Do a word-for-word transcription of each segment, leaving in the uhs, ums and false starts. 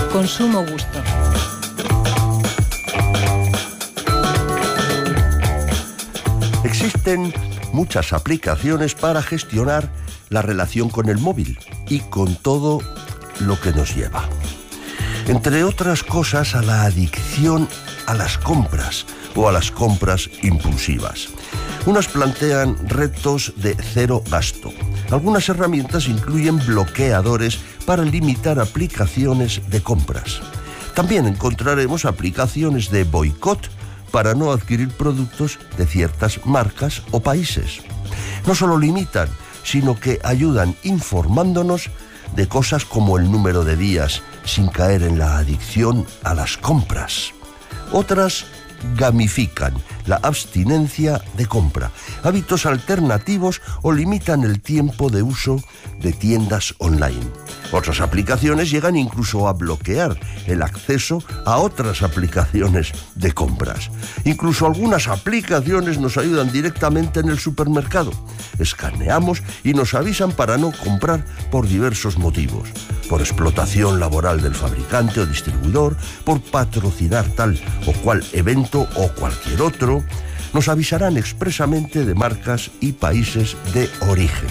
Consumo gusto. Existen muchas aplicaciones para gestionar la relación con el móvil y con todo lo que nos lleva. Entre otras cosas, a la adicción a las compras o a las compras impulsivas. Unas plantean retos de cero gasto. Algunas herramientas incluyen bloqueadores para limitar aplicaciones de compras. También encontraremos aplicaciones de boicot para no adquirir productos de ciertas marcas o países. No solo limitan, sino que ayudan informándonos de cosas como el número de días sin caer en la adicción a las compras. Otras gamifican la abstinencia de compra, hábitos alternativos o limitan el tiempo de uso de tiendas online. Otras aplicaciones llegan incluso a bloquear el acceso a otras aplicaciones de compras. Incluso algunas aplicaciones nos ayudan directamente en el supermercado. Escaneamos y nos avisan para no comprar por diversos motivos. Por explotación laboral del fabricante o distribuidor, por patrocinar tal o cual evento o cualquier otro, nos avisarán expresamente de marcas y países de origen.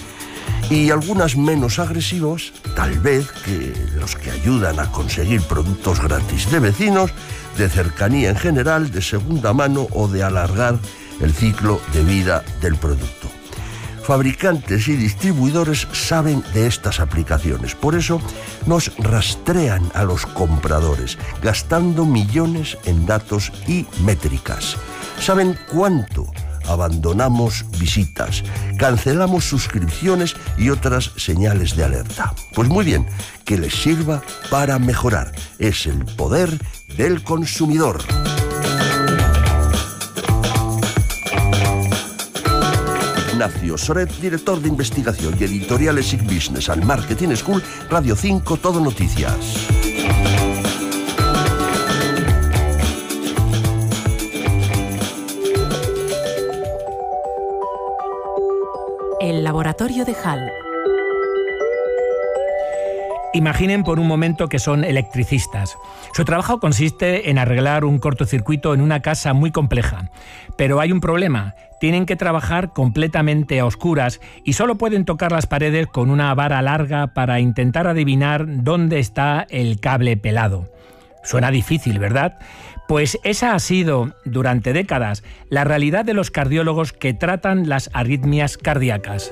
Y algunas menos agresivos, tal vez que los que ayudan a conseguir productos gratis de vecinos, de cercanía en general, de segunda mano o de alargar el ciclo de vida del producto. Fabricantes y distribuidores saben de estas aplicaciones, por eso nos rastrean a los compradores, gastando millones en datos y métricas. Saben cuánto abandonamos visitas, cancelamos suscripciones y otras señales de alerta. Pues muy bien, que les sirva para mejorar. Es el poder del consumidor. Ignacio Soret, director de investigación y editoriales I C Business and Marketing School, Radio cinco, Todo Noticias. El laboratorio de Hall. Imaginen por un momento que son electricistas. Su trabajo consiste en arreglar un cortocircuito en una casa muy compleja. Pero hay un problema. Tienen que trabajar completamente a oscuras y solo pueden tocar las paredes con una vara larga para intentar adivinar dónde está el cable pelado. Suena difícil, ¿verdad? Pues esa ha sido, durante décadas, la realidad de los cardiólogos que tratan las arritmias cardíacas.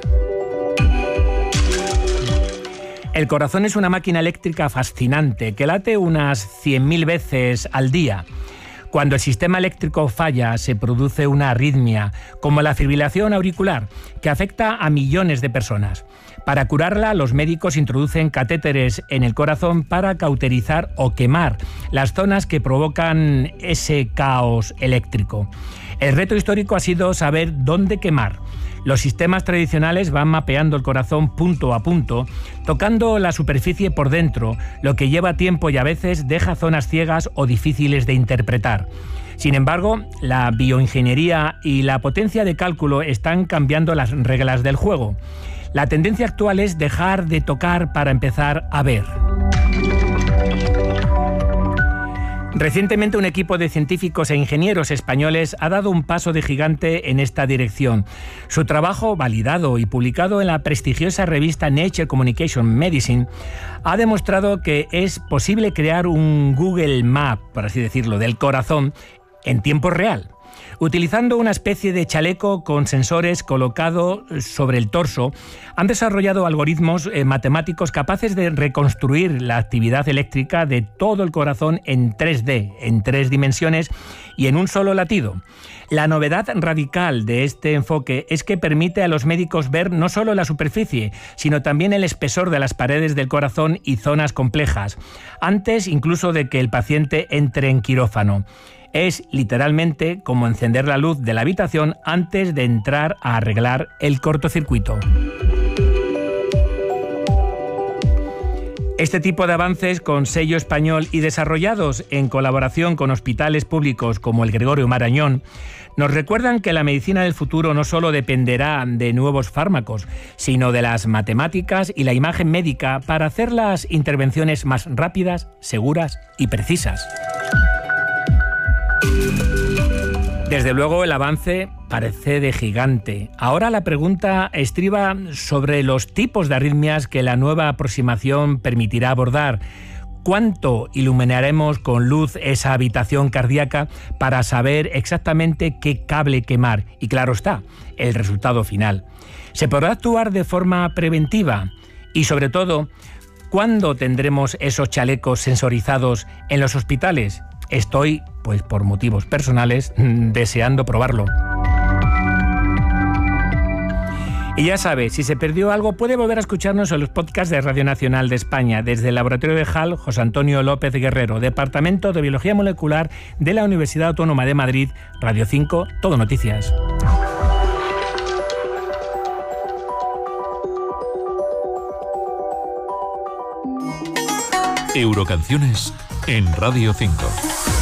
El corazón es una máquina eléctrica fascinante que late unas cien mil veces al día. Cuando el sistema eléctrico falla, se produce una arritmia, como la fibrilación auricular, que afecta a millones de personas. Para curarla, los médicos introducen catéteres en el corazón para cauterizar o quemar las zonas que provocan ese caos eléctrico. El reto histórico ha sido saber dónde quemar. Los sistemas tradicionales van mapeando el corazón punto a punto, tocando la superficie por dentro, lo que lleva tiempo y a veces deja zonas ciegas o difíciles de interpretar. Sin embargo, la bioingeniería y la potencia de cálculo están cambiando las reglas del juego. La tendencia actual es dejar de tocar para empezar a ver. Recientemente un equipo de científicos e ingenieros españoles ha dado un paso de gigante en esta dirección. Su trabajo, validado y publicado en la prestigiosa revista Nature Communication Medicine, ha demostrado que es posible crear un Google Map, por así decirlo, del corazón en tiempo real. Utilizando una especie de chaleco con sensores colocado sobre el torso, han desarrollado algoritmos eh, matemáticos capaces de reconstruir la actividad eléctrica de todo el corazón en tres D, en tres dimensiones y en un solo latido. La novedad radical de este enfoque es que permite a los médicos ver no solo la superficie, sino también el espesor de las paredes del corazón y zonas complejas, antes incluso de que el paciente entre en quirófano. Es literalmente como encender la luz de la habitación antes de entrar a arreglar el cortocircuito. Este tipo de avances con sello español y desarrollados en colaboración con hospitales públicos como el Gregorio Marañón nos recuerdan que la medicina del futuro no solo dependerá de nuevos fármacos, sino de las matemáticas y la imagen médica para hacer las intervenciones más rápidas, seguras y precisas. Desde luego el avance parece de gigante. Ahora la pregunta estriba sobre los tipos de arritmias que la nueva aproximación permitirá abordar. ¿Cuánto iluminaremos con luz esa habitación cardíaca para saber exactamente qué cable quemar? Y claro está, el resultado final. ¿Se podrá actuar de forma preventiva? Y sobre todo, ¿cuándo tendremos esos chalecos sensorizados en los hospitales? Estoy, pues por motivos personales, deseando probarlo. Y ya sabe, si se perdió algo, puede volver a escucharnos en los podcasts de Radio Nacional de España, desde el Laboratorio de H A L, José Antonio López Guerrero, Departamento de Biología Molecular de la Universidad Autónoma de Madrid, Radio cinco, Todo Noticias. Eurocanciones en Radio cinco.